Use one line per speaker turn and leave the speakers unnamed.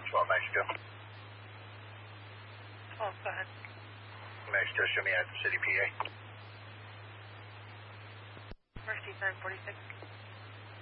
12 Mexico.
12, go ahead.
Mexico, show me at City, PA.
Mercy 946.